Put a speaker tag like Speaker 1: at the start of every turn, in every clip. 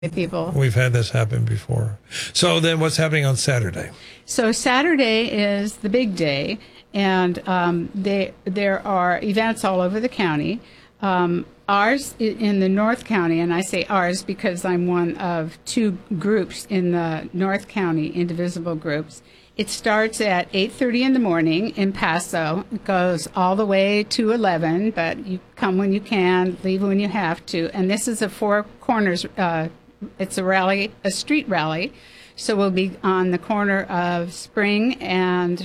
Speaker 1: people.
Speaker 2: We've had this happen before. So then what's happening on Saturday?
Speaker 1: So Saturday is the big day, and there are events all over the county. Ours in the North County, and I say ours because I'm one of two groups in the North County, indivisible groups. It starts at 8:30 in the morning in Paso. It goes all the way to 11, but you come when you can, leave when you have to. And this is a Four Corners. It's a rally, a street rally. So we'll be on the corner of Spring and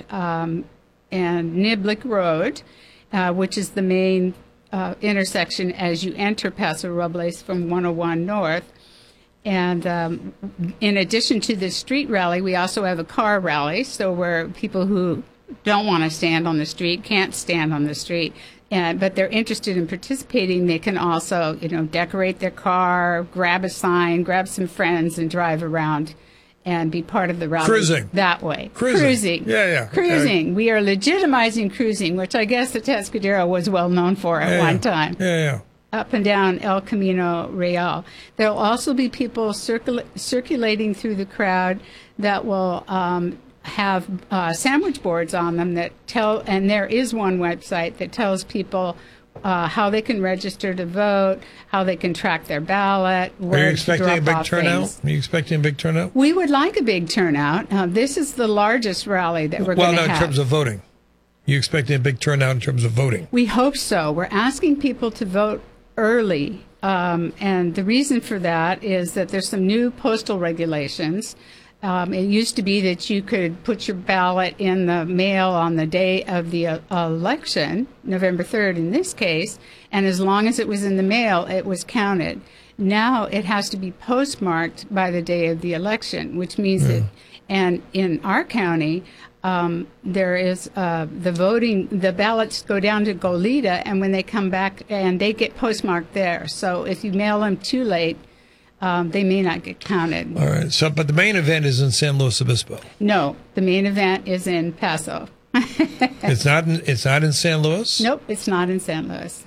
Speaker 1: Niblick Road, which is the main intersection as you enter Paso Robles from 101 North. And in addition to the street rally, we also have a car rally, so where people who don't want to stand on the street can't stand on the street, but they're interested in participating. They can also, decorate their car, grab a sign, grab some friends, and drive around and be part of the rally.
Speaker 2: Cruising.
Speaker 1: That way.
Speaker 2: Cruising. Yeah.
Speaker 1: Cruising. We are legitimizing cruising, which I guess the Atascadero was well known for at one time.
Speaker 2: Yeah.
Speaker 1: Up and down El Camino Real. There will also be people circulating through the crowd that will have sandwich boards on them that tell, and there is one website that tells people how they can register to vote, how they can track their ballot.
Speaker 2: Are you expecting a big turnout? Are you expecting a big turnout?
Speaker 1: We would like a big turnout. This is the largest rally that we're going to have.
Speaker 2: Well, no, in terms of voting. You expecting a big turnout in terms of voting?
Speaker 1: We hope so. We're asking people to vote early, and the reason for that is that there's some new postal regulations. It used to be that you could put your ballot in the mail on the day of the election, November 3rd in this case, and as long as it was in the mail, it was counted. Now it has to be postmarked by the day of the election, which means that, and in our county, there is the ballots go down to Goleta, and when they come back, and they get postmarked there. So if you mail them too late, they may not get counted.
Speaker 2: All right. So, but the main event is in San Luis Obispo.
Speaker 1: No, the main event is in Paso.
Speaker 2: It's not in San Luis?
Speaker 1: Nope, it's not in San Luis.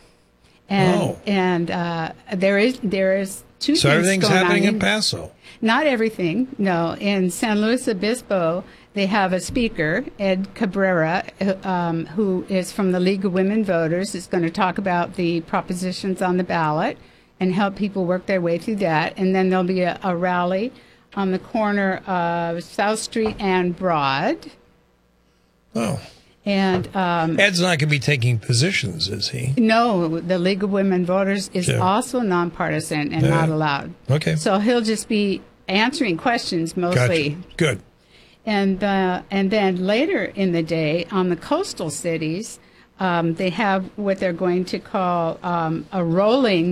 Speaker 1: And there is two things.
Speaker 2: So everything's
Speaker 1: going
Speaker 2: happening
Speaker 1: on
Speaker 2: in Paso.
Speaker 1: Not everything. No, in San Luis Obispo, they have a speaker, Ed Cabrera, who is from the League of Women Voters. Is going to talk about the propositions on the ballot and help people work their way through that. And then there'll be a rally on the corner of South Street and Broad.
Speaker 2: Oh.
Speaker 1: And
Speaker 2: Ed's not going to be taking positions, is he?
Speaker 1: No, the League of Women Voters is also nonpartisan and not allowed.
Speaker 2: Okay.
Speaker 1: So he'll just be answering questions mostly.
Speaker 2: Gotcha. Good.
Speaker 1: And then later in the day, on the coastal cities, they have what they're going to call a rolling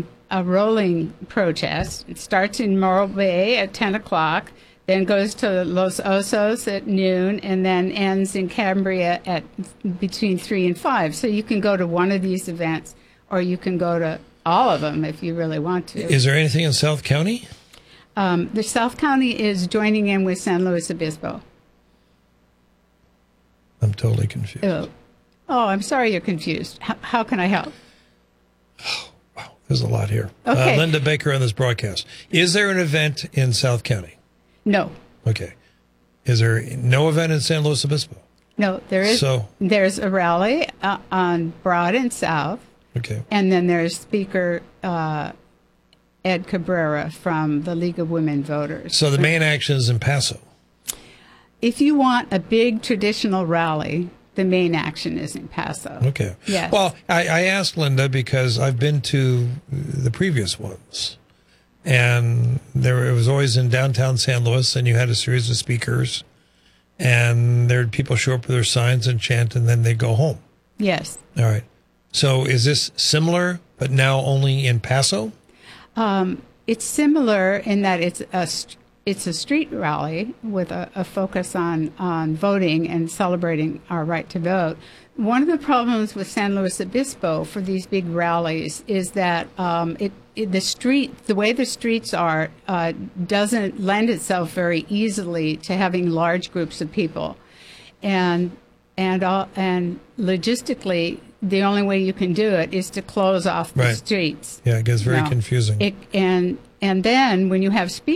Speaker 1: protest. It starts in Morro Bay at 10 o'clock, then goes to Los Osos at noon, and then ends in Cambria at between 3 and 5. So you can go to one of these events, or you can go to all of them if you really want to.
Speaker 2: Is there anything in South County?
Speaker 1: The South County is joining in with San Luis Obispo.
Speaker 2: I'm totally confused.
Speaker 1: Oh, I'm sorry you're confused. How can I help?
Speaker 2: Oh, wow, there's a lot here.
Speaker 1: Okay.
Speaker 2: Linda Baker on this broadcast. Is there an event in South County?
Speaker 1: No.
Speaker 2: Okay. Is there no event in San Luis Obispo?
Speaker 1: No, there is.
Speaker 2: So
Speaker 1: there's a rally on Broad and South.
Speaker 2: Okay.
Speaker 1: And then there's Speaker Ed Cabrera from the League of Women Voters.
Speaker 2: So the main action is in Paso.
Speaker 1: If you want a big traditional rally, the main action is in Paso.
Speaker 2: Okay.
Speaker 1: Yes.
Speaker 2: Well, I asked Linda because I've been to the previous ones. And it was always in downtown San Luis, and you had a series of speakers, and there people show up with their signs and chant, and then they go home.
Speaker 1: Yes.
Speaker 2: All right. So is this similar, but now only in Paso?
Speaker 1: It's similar in that it's a street rally with a focus on voting and celebrating our right to vote. One of the problems with San Luis Obispo for these big rallies is that the way the streets are doesn't lend itself very easily to having large groups of people, and logistically, the only way you can do it is to close off the streets.
Speaker 2: Yeah, it gets very confusing.
Speaker 1: And And then when you have speakers,